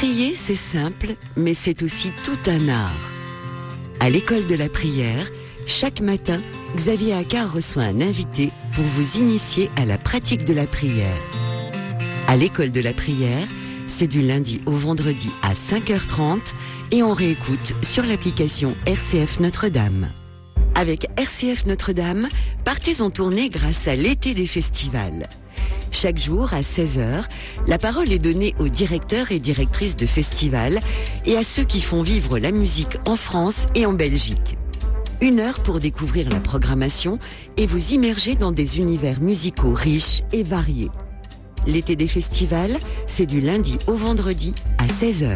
Prier, c'est simple, mais c'est aussi tout un art. À l'école de la prière, chaque matin, Xavier Accart reçoit un invité pour vous initier à la pratique de la prière. À l'école de la prière, c'est du lundi au vendredi à 5h30 et on réécoute sur l'application RCF Notre-Dame. Avec RCF Notre-Dame, partez en tournée grâce à l'été des festivals. Chaque jour, à 16h, la parole est donnée aux directeurs et directrices de festivals et à ceux qui font vivre la musique en France et en Belgique. 1 heure pour découvrir la programmation et vous immerger dans des univers musicaux riches et variés. L'été des festivals, c'est du lundi au vendredi à 16h.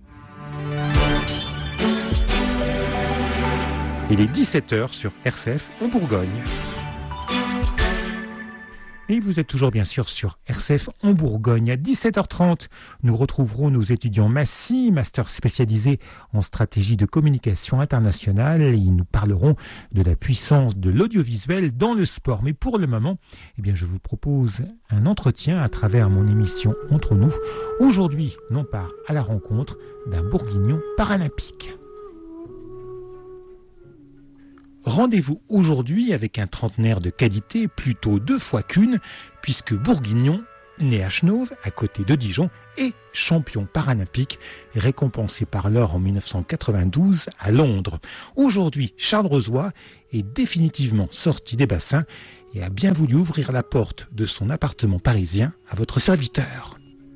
Il est 17h sur RCF en Bourgogne. Et vous êtes toujours bien sûr sur RCF en Bourgogne. À 17h30, nous retrouverons nos étudiants Massy, master spécialisé en stratégie de communication internationale. Et ils nous parleront de la puissance de l'audiovisuel dans le sport. Mais pour le moment, je vous propose un entretien à travers mon émission Entre nous. Aujourd'hui, on part à la rencontre d'un Bourguignon paralympique. Rendez-vous aujourd'hui avec un trentenaire de qualité, plutôt 2 fois qu'une, puisque Bourguignon, né à Chenôve, à côté de Dijon, est champion paralympique, récompensé par l'or en 1992 à Londres. Aujourd'hui, Charles Rozoy est définitivement sorti des bassins et a bien voulu ouvrir la porte de son appartement parisien à votre serviteur.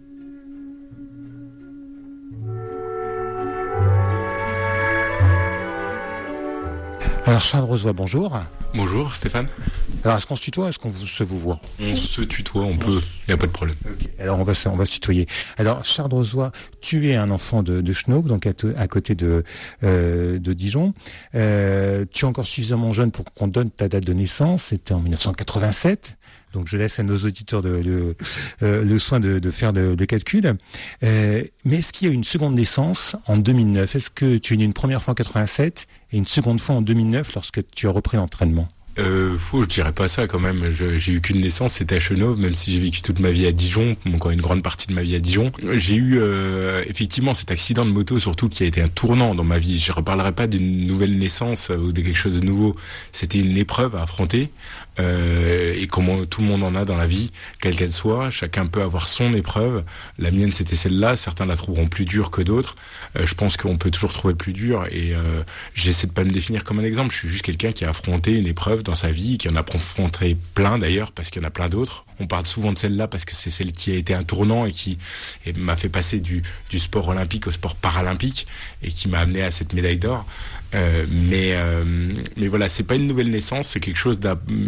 Alors Charles Rozoy, bonjour. Bonjour Stéphane. Alors est-ce qu'on se tutoie, est-ce qu'on se vous voit? On se tutoie, on peut, il n'y a pas de problème. Okay. Alors on va se tutoyer. Alors Charles Rozoy, tu es un enfant de Chenôve, donc à côté de Dijon. Tu es encore suffisamment jeune pour qu'on donne ta date de naissance, c'était en 1987. Donc je laisse à nos auditeurs le soin de faire le calcul. Mais est-ce qu'il y a une seconde naissance en 2009? Est-ce que tu es né une première fois en 87 et une seconde fois en 2009 lorsque tu as repris l'entraînement? Je dirais pas ça quand même. J'ai eu qu'une naissance, c'était à Chenôve, même si j'ai vécu toute ma vie à Dijon, encore une grande partie de ma vie à Dijon. J'ai eu effectivement cet accident de moto surtout qui a été un tournant dans ma vie. Je reparlerai pas d'une nouvelle naissance ou de quelque chose de nouveau. C'était une épreuve à affronter et comme tout le monde en a dans la vie, quelle qu'elle soit, chacun peut avoir son épreuve. La mienne c'était celle-là, certains la trouveront plus dure que d'autres. Je pense qu'on peut toujours trouver plus dur et j'essaie de pas me définir comme un exemple. Je suis juste quelqu'un qui a affronté une épreuve dans sa vie, qui en a affronté plein d'ailleurs, parce qu'il y en a plein d'autres. On parle souvent de celle-là parce que c'est celle qui a été un tournant et qui m'a fait passer du sport olympique au sport paralympique et qui m'a amené à cette médaille d'or. Mais voilà, c'est pas une nouvelle naissance, c'est quelque chose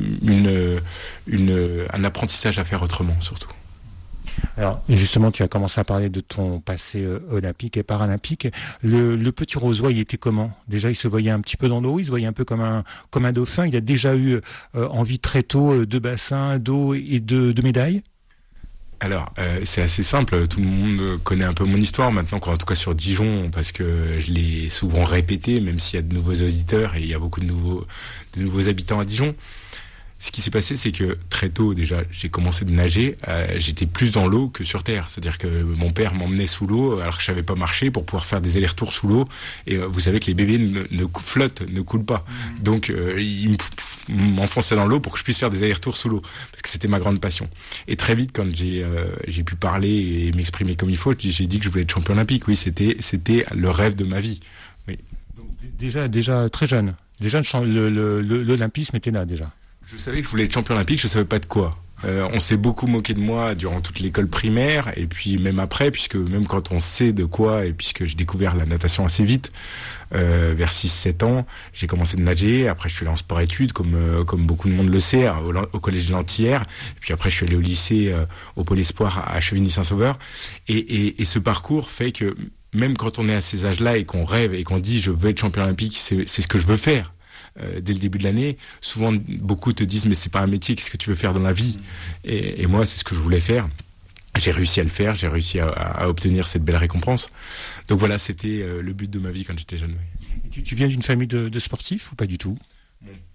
un apprentissage à faire autrement surtout. Alors justement, tu as commencé à parler de ton passé olympique et paralympique. Le petit Rozoy, il était comment? Déjà, il se voyait un petit peu dans l'eau, il se voyait un peu comme un dauphin. Il a déjà eu envie très tôt de bassin, d'eau et de médailles. Alors, c'est assez simple. Tout le monde connaît un peu mon histoire maintenant, en tout cas sur Dijon, parce que je l'ai souvent répété, même s'il y a de nouveaux auditeurs et il y a beaucoup de nouveaux habitants à Dijon. Ce qui s'est passé, c'est que très tôt, déjà, j'ai commencé de nager. J'étais plus dans l'eau que sur terre. C'est-à-dire que mon père m'emmenait sous l'eau alors que je savais pas marcher pour pouvoir faire des allers-retours sous l'eau. Et vous savez que les bébés ne flottent, ne coulent pas. Donc, il m'enfonçait dans l'eau pour que je puisse faire des allers-retours sous l'eau. Parce que c'était ma grande passion. Et très vite, quand j'ai pu parler et m'exprimer comme il faut, j'ai dit que je voulais être champion olympique. Oui, c'était le rêve de ma vie. Oui. Donc, déjà très jeune. Déjà, l'olympisme était là, déjà. Je savais que je voulais être champion olympique, je savais pas de quoi. On s'est beaucoup moqué de moi durant toute l'école primaire et puis même après, puisque même quand on sait de quoi et puisque j'ai découvert la natation assez vite, vers 6-7 ans, j'ai commencé de nager. Après, je suis allé en sport-études, comme beaucoup de monde le sait, au collège de l'Antillère. Et puis après, je suis allé au lycée, au Pôle Espoir à Chevigny-Saint-Sauveur. Et ce parcours fait que même quand on est à ces âges-là et qu'on rêve et qu'on dit je veux être champion olympique, c'est ce que je veux faire. Dès le début de l'année, souvent beaucoup te disent mais c'est pas un métier, qu'est-ce que tu veux faire dans la vie? Et moi c'est ce que je voulais faire. J'ai réussi à le faire, j'ai réussi à obtenir cette belle récompense. Donc voilà, c'était le but de ma vie quand j'étais jeune. Oui. Tu viens d'une famille de sportifs ou pas du tout? Mon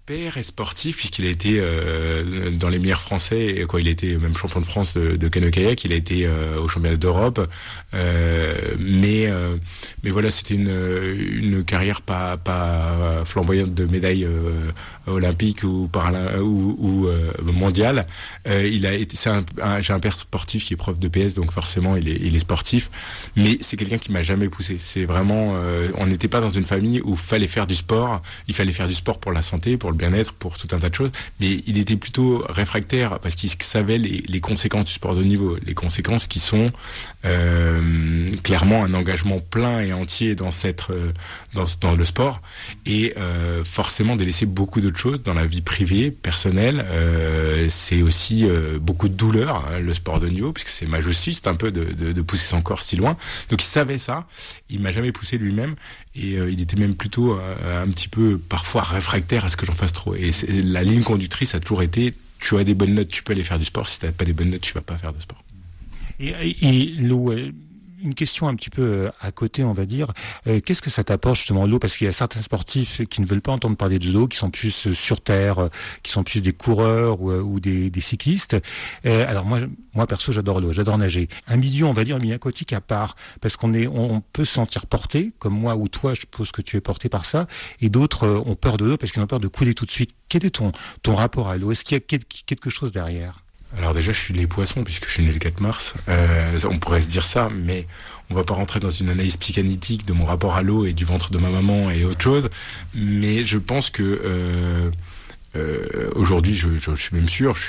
père est sportif puisqu'il a été dans les meilleurs français et il a été même champion de France de canoë-kayak, il a été au championnat d'Europe, mais voilà, c'était une carrière pas flamboyante de médaille olympique ou mondiale. J'ai un père sportif qui est prof de PS, donc forcément il est sportif, mais c'est quelqu'un qui m'a jamais poussé. C'est vraiment on n'était pas dans une famille où il fallait faire du sport pour la santé, pour le bien-être, pour tout un tas de choses, mais il était plutôt réfractaire parce qu'il savait les conséquences du sport de haut niveau, les conséquences qui sont clairement un engagement plein et entier dans le sport et forcément délaisser beaucoup d'autres choses dans la vie privée, personnelle. C'est aussi beaucoup de douleur, hein, le sport de haut niveau, puisque c'est masochiste un peu de pousser son corps si loin. Donc il savait ça, il m'a jamais poussé lui-même et il était même plutôt un petit peu parfois réfractaire à ce que j'en fasse trop. Et la ligne conductrice a toujours été: tu as des bonnes notes, tu peux aller faire du sport. Si tu n'as pas des bonnes notes, tu vas pas faire de sport. Et Lo, une question un petit peu à côté, on va dire. Qu'est-ce que ça t'apporte justement, l'eau? Parce qu'il y a certains sportifs qui ne veulent pas entendre parler de l'eau, qui sont plus sur terre, qui sont plus des coureurs ou des cyclistes. Alors moi perso, j'adore l'eau, j'adore nager. Un milieu, on va dire, un milieu aquatique à part, parce on peut se sentir porté, comme moi ou toi, je suppose que tu es porté par ça, et d'autres ont peur de l'eau parce qu'ils ont peur de couler tout de suite. Quel est ton rapport à l'eau? Est-ce qu'il y a quelque chose derrière? Alors déjà, je suis les poissons puisque je suis né le 4 mars. On pourrait se dire ça, mais on va pas rentrer dans une analyse psychanalytique de mon rapport à l'eau et du ventre de ma maman et autre chose. Mais je pense que aujourd'hui, je suis même sûr, je